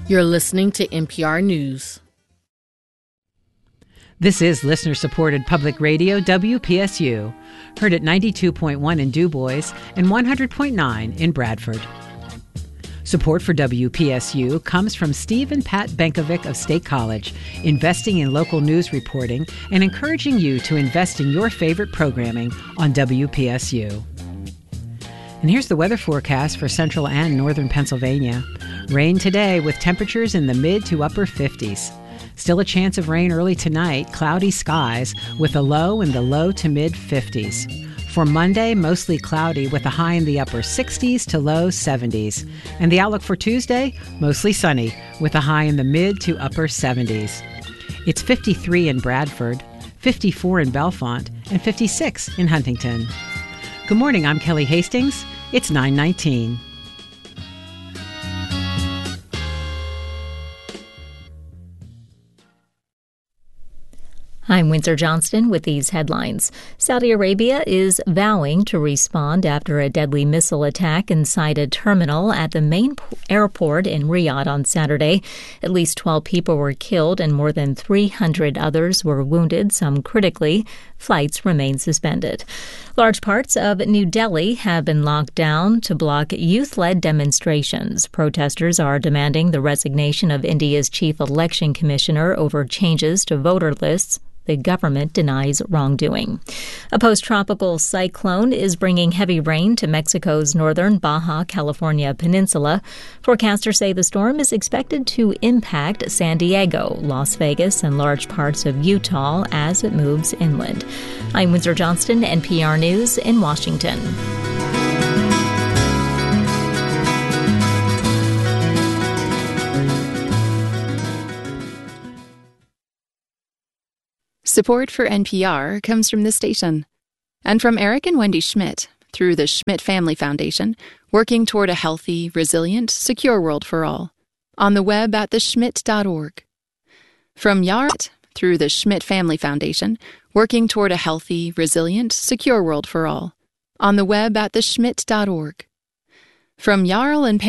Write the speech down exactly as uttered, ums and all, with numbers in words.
You're listening to N P R News. This is listener-supported public radio W P S U, heard at ninety-two point one in Du Bois and one hundred point nine in Bradford. Support for W P S U comes from Steve and Pat Benkovic of State College, investing in local news reporting and encouraging you to invest in your favorite programming on W P S U. And here's the weather forecast for central and northern Pennsylvania. Rain today with temperatures in the mid to upper fifties. Still a chance of rain early tonight, cloudy skies with a low in the low to mid fifties. For Monday, mostly cloudy with a high in the upper sixties to low seventies. And the outlook for Tuesday, mostly sunny with a high in the mid to upper seventies. It's fifty-three in Bradford, fifty-four in Bellefonte, and fifty-six in Huntington. Good morning, I'm Kelly Hastings. It's nine nineteen. I'm Windsor Johnston with these headlines. Saudi Arabia is vowing to respond after a deadly missile attack inside a terminal at the main airport in Riyadh on Saturday. At least twelve people were killed and more than three hundred others were wounded, some critically. Flights remain suspended. Large parts of New Delhi have been locked down to block youth-led demonstrations. Protesters are demanding the resignation of India's chief election commissioner over changes to voter lists. The government denies wrongdoing. A post-tropical cyclone is bringing heavy rain to Mexico's northern Baja California peninsula. Forecasters say the storm is expected to impact San Diego, Las Vegas, and large parts of Utah as it moves inland. I'm Windsor Johnston, N P R News in Washington. Support for N P R comes from this station and from Eric and Wendy Schmidt through the Schmidt Family Foundation, working toward a healthy, resilient, secure world for all. On the web at the schmidt dot org. From Yarat through the Schmidt Family Foundation, working toward a healthy, resilient, secure world for all. On the web at the schmidt dot org. From Jarl and